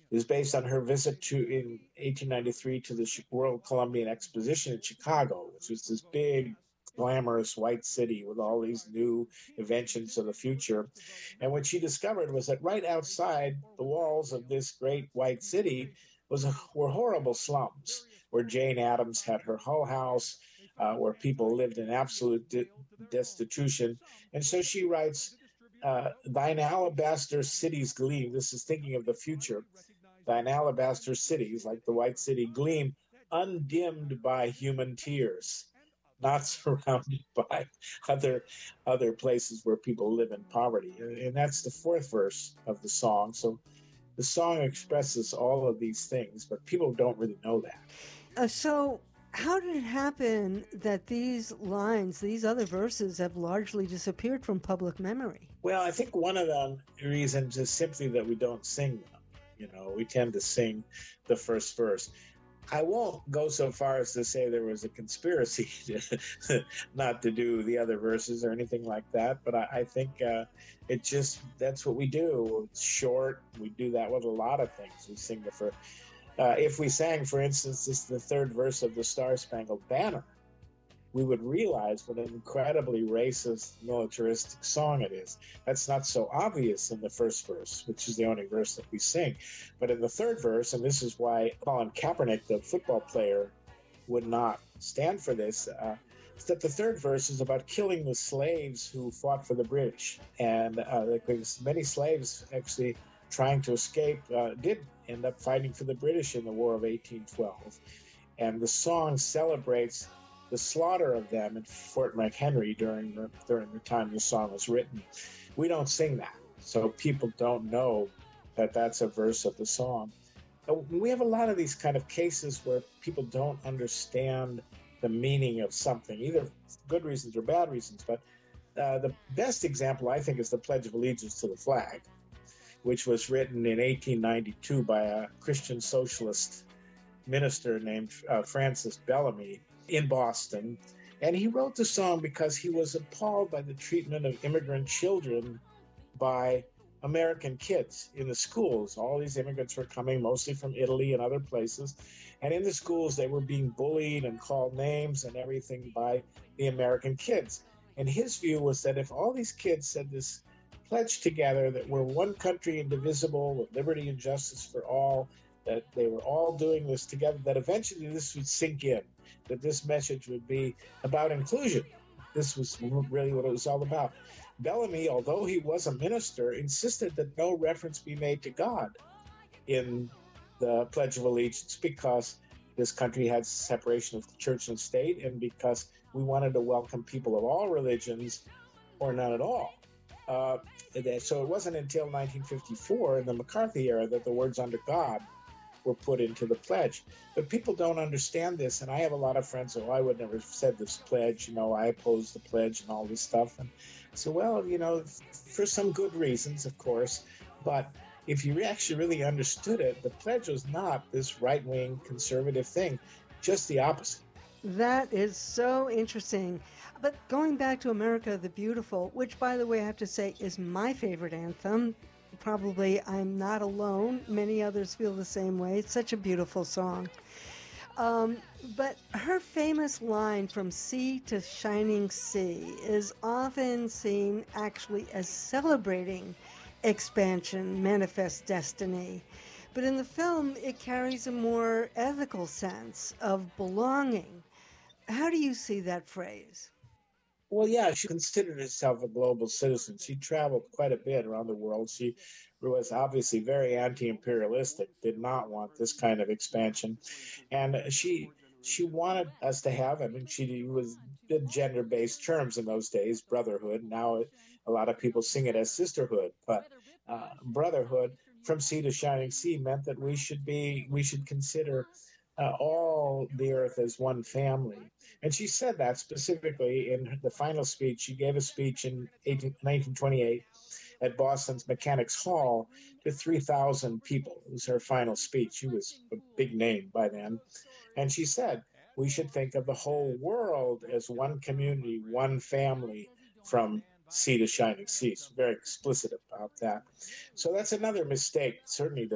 is based on her visit in 1893 to the World Columbian Exposition in Chicago, which was this big, glamorous white city with all these new inventions of the future. And what she discovered was that right outside the walls of this great white city were horrible slums where Jane Addams had her Hull House, where people lived in absolute destitution. And so she writes, thine alabaster cities gleam. This is thinking of the future. Thine alabaster cities, like the white city, gleam undimmed by human tears, not surrounded by other other places where people live in poverty. And that's the fourth verse of the song. So the song expresses all of these things, but people don't really know that. So, how did it happen that these lines, these other verses, have largely disappeared from public memory? Well, I think one of the reasons is simply that we don't sing them. You know, we tend to sing the first verse. I won't go so far as to say there was a conspiracy to, not to do the other verses or anything like that, but I think it just, that's what we do. It's short. We do that with a lot of things. We sing the first. If we sang, for instance, this the third verse of the Star Spangled Banner, we would realize what an incredibly racist, militaristic song it is. That's not so obvious in the first verse, which is the only verse that we sing. But in the third verse, and this is why Colin Kaepernick, the football player, would not stand for this, is that the third verse is about killing the slaves who fought for the British. And many slaves actually trying to escape did end up fighting for the British in the War of 1812. And the song celebrates the slaughter of them at Fort McHenry during the time the song was written. We don't sing that, so people don't know that that's a verse of the song. We have a lot of these kind of cases where people don't understand the meaning of something, either good reasons or bad reasons. But the best example, I think, is the Pledge of Allegiance to the Flag, which was written in 1892 by a Christian socialist minister named Francis Bellamy in Boston. And he wrote the song because he was appalled by the treatment of immigrant children by American kids in the schools. All these immigrants were coming mostly from Italy and other places. And in the schools, they were being bullied and called names and everything by the American kids. And his view was that if all these kids said this pledge together that we're one country indivisible with liberty and justice for all, that they were all doing this together, that eventually this would sink in, that this message would be about inclusion. This was really what it was all about. Bellamy, although he was a minister, insisted that no reference be made to God in the Pledge of Allegiance because this country had separation of church and state and because we wanted to welcome people of all religions or none at all. So it wasn't until 1954 in the McCarthy era that the words "under God" were put into the pledge. But people don't understand this, and I have a lot of friends who I would never have said this pledge, I oppose the pledge and all this stuff. And so, well, for some good reasons, of course, but if you actually really understood it, the pledge was not this right-wing conservative thing, just the opposite. That is so interesting. But going back to America the Beautiful, which, by the way, I have to say is my favorite anthem. Probably I'm not alone. Many others feel the same way. It's such a beautiful song. But her famous line, "From sea to shining sea," is often seen actually as celebrating expansion, manifest destiny. But in the film, it carries a more ethical sense of belonging. How do you see that phrase? Well, yeah, she considered herself a global citizen. She traveled quite a bit around the world. She was obviously very anti-imperialistic, did not want this kind of expansion. And she wanted us to have, she was did gender-based terms in those days, brotherhood. Now a lot of people sing it as sisterhood, but brotherhood from sea to shining sea meant that we should consider all the earth as one family. And she said that specifically in the final speech. She gave a speech in 1928 at Boston's Mechanics Hall to 3,000 people. It was her final speech. She was a big name by then. And she said, we should think of the whole world as one community, one family from sea to shining sea. She's very explicit about that. So that's another mistake, certainly,